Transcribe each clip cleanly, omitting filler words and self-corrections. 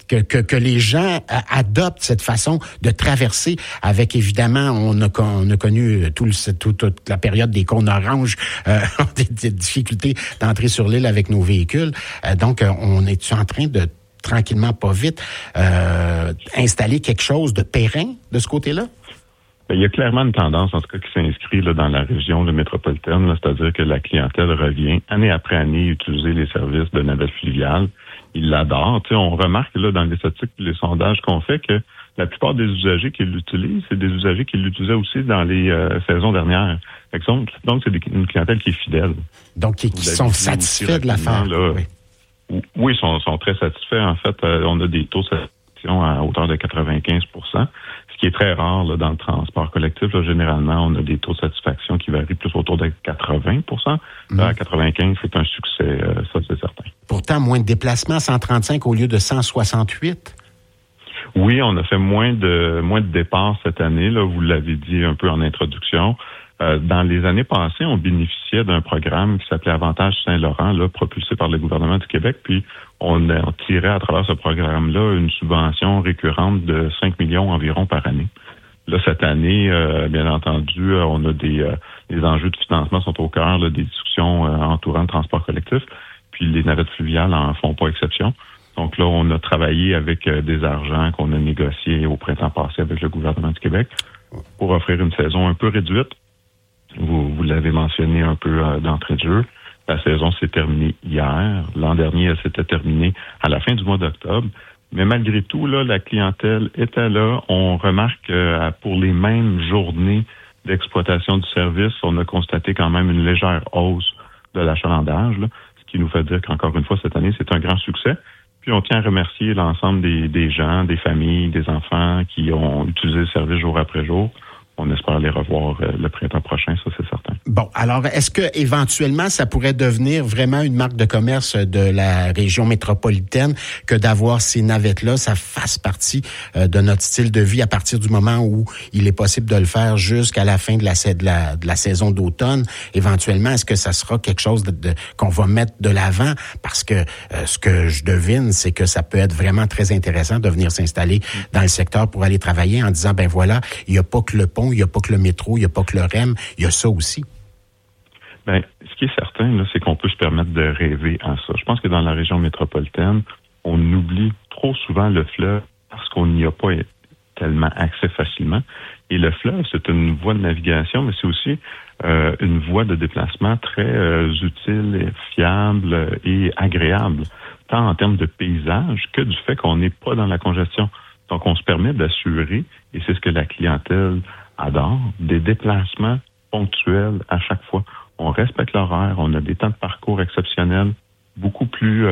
que les gens adoptent cette façon de traverser avec, évidemment, on a connu toute la période des cônes oranges, des difficultés d'entrer sur l'île avec nos véhicules. Donc, on est en train de, tranquillement, pas vite, installer quelque chose de périn de ce côté-là? Il y a clairement une tendance, en tout cas, qui s'inscrit là, dans la région métropolitaine, là, c'est-à-dire que la clientèle revient année après année utiliser les services de navette fluviale. Ils l'adorent. Tu sais, on remarque là dans les statistiques et les sondages qu'on fait que la plupart des usagers qui l'utilisent, c'est des usagers qui l'utilisaient aussi dans les saisons dernières. Donc, c'est une clientèle qui est fidèle. Donc, qui sont satisfaits de l'affaire. Oui, ils sont très satisfaits. En fait, on a des taux de satisfaction à hauteur de 95 %. Ce qui est très rare là, dans le transport collectif. Là, généralement, on a des taux de satisfaction qui varient plus autour de 80 %. Là, à 95, c'est un succès, ça c'est certain. Pourtant, moins de déplacements, 135 au lieu de 168. Oui, on a fait moins de départs cette année. Là, vous l'avez dit un peu en introduction. Dans les années passées, on bénéficiait d'un programme qui s'appelait Avantage Saint-Laurent, là, propulsé par le gouvernement du Québec. Puis, on tirait à travers ce programme-là une subvention récurrente de 5 millions environ par année. Là, cette année, bien entendu, on a des enjeux de financement sont au cœur là, des discussions entourant le transport collectif. Puis, les navettes fluviales en font pas exception. Donc là, on a travaillé avec des argents qu'on a négociés au printemps passé avec le gouvernement du Québec pour offrir une saison un peu réduite. Vous l'avez mentionné un peu d'entrée de jeu. La saison s'est terminée hier. L'an dernier, elle s'était terminée à la fin du mois d'octobre. Mais malgré tout, là, la clientèle était là. On remarque pour les mêmes journées d'exploitation du service, on a constaté quand même une légère hausse de l'achalandage, là, ce qui nous fait dire qu'encore une fois, cette année, c'est un grand succès. Puis on tient à remercier l'ensemble des gens, des familles, des enfants qui ont utilisé le service jour après jour. On espère les revoir le printemps prochain, ça c'est certain. Bon, alors est-ce que éventuellement ça pourrait devenir vraiment une marque de commerce de la région métropolitaine que d'avoir ces navettes-là, ça fasse partie de notre style de vie à partir du moment où il est possible de le faire jusqu'à la fin de la saison d'automne. Éventuellement, est-ce que ça sera quelque chose qu'on va mettre de l'avant? Parce que ce que je devine, c'est que ça peut être vraiment très intéressant de venir s'installer dans le secteur pour aller travailler en disant, ben voilà, il n'y a pas que le pont, il n'y a pas que le métro, il n'y a pas que le REM, il y a ça aussi. Bien, ce qui est certain, là, c'est qu'on peut se permettre de rêver à ça. Je pense que dans la région métropolitaine, on oublie trop souvent le fleuve parce qu'on n'y a pas tellement accès facilement. Et le fleuve, c'est une voie de navigation, mais c'est aussi une voie de déplacement très utile, fiable et agréable, tant en termes de paysage que du fait qu'on n'est pas dans la congestion. Donc, on se permet d'assurer, et c'est ce que la clientèle adore, des déplacements ponctuels à chaque fois. On respecte l'horaire, on a des temps de parcours exceptionnels, beaucoup plus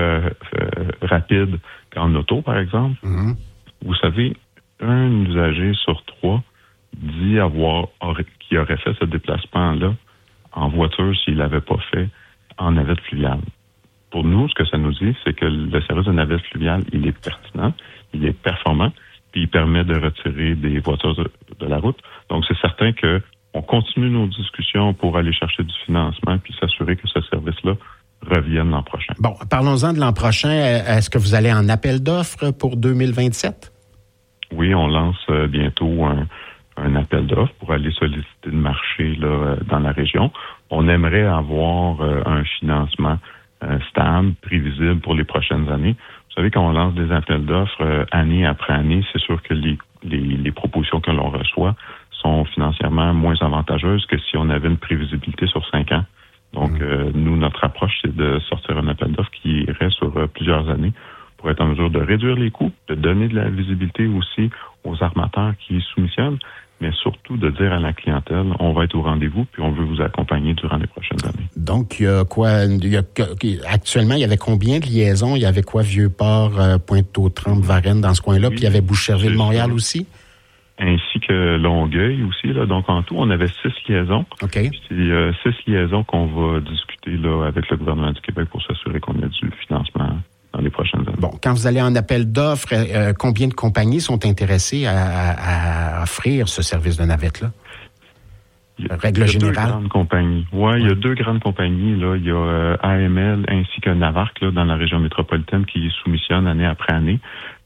rapides qu'en auto, par exemple. Mm-hmm. Vous savez, un usager sur 3 dit qu'il aurait fait ce déplacement-là en voiture s'il l'avait pas fait en navette fluviale. Pour nous, ce que ça nous dit, c'est que le service de navette fluviale, il est pertinent, il est performant, puis il permet de retirer des voitures de la route. Donc, c'est certain que on continue nos discussions pour aller chercher du financement puis s'assurer que ce service-là revienne l'an prochain. Bon, parlons-en de l'an prochain. Est-ce que vous allez en appel d'offres pour 2027? Oui, on lance bientôt un appel d'offres pour aller solliciter le marché là, dans la région. On aimerait avoir un financement stable, prévisible pour les prochaines années. Vous savez, quand on lance des appels d'offres année après année, c'est sûr que les propositions que l'on reçoit sont financièrement moins avantageuses que si on avait une prévisibilité sur 5 ans. Donc, nous, notre approche, c'est de sortir un appel d'offres qui irait sur plusieurs années pour être en mesure de réduire les coûts, de donner de la visibilité aussi aux armateurs qui soumissionnent, mais surtout de dire à la clientèle, on va être au rendez-vous puis on veut vous accompagner durant les prochaines années. Donc, il y a quoi? Actuellement, il y avait combien de liaisons? Il y avait quoi? Vieux-Port, Pointe-aux-Trembles, Varennes, dans ce coin-là, puis il y avait Boucherville-Montréal aussi? Ainsi que Longueuil aussi. Là. Donc, en tout, on avait 6 liaisons. OK. Puis c'est 6 liaisons qu'on va discuter là avec le gouvernement du Québec pour s'assurer qu'on a du financement dans les prochaines années. Bon, quand vous allez en appel d'offres, combien de compagnies sont intéressées à offrir ce service de navette-là? Règle générale. Il y a 2 grandes compagnies. Il y a 2 grandes compagnies. Là. Il y a AML ainsi que Navarque là, dans la région métropolitaine qui soumissionnent année après année.